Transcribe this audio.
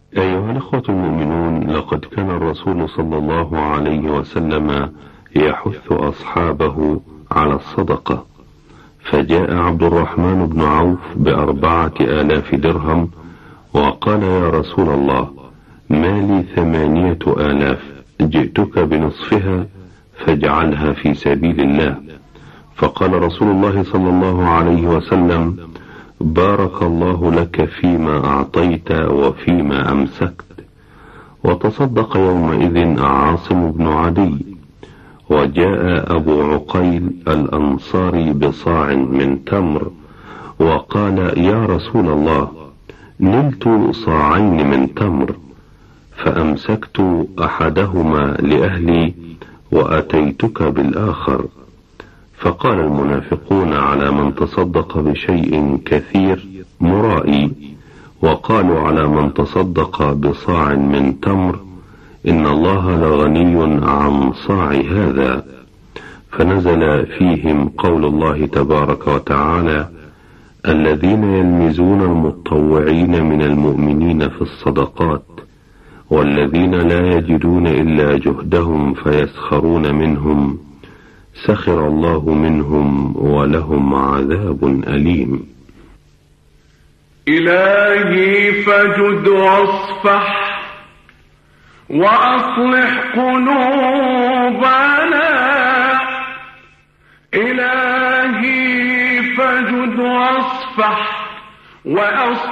أيها الأخوة المؤمنون، لقد كان الرسول صلى الله عليه وسلم يحث أصحابه على الصدقة، فجاء عبد الرحمن بن عوف ب4,000 درهم وقال: يا رسول الله، مالي 8,000، جئتك بنصفها فاجعلها في سبيل الله. فقال رسول الله صلى الله عليه وسلم: بارك الله لك فيما أعطيت وفيما أمسكت. وتصدق يومئذ عاصم بن عدي، وجاء أبو عقيل الأنصاري بصاع من تمر وقال: يا رسول الله، نلت صاعين من تمر، فأمسكت أحدهما لأهلي وأتيتك بالآخر. فقال المنافقون على من تصدق بشيء كثير: مرائي. وقالوا على من تصدق بصاع من تمر: إن الله لغني عن صاع هذا. فنزل فيهم قول الله تبارك وتعالى: الذين يلمزون المتطوعين من المؤمنين في الصدقات والذين لا يجدون إلا جهدهم فيسخرون منهم سخر الله منهم ولهم عذاب أليم. إلهي فجد واصفح وأصلح قلوبنا، إلهي فجد واصفح وأصلح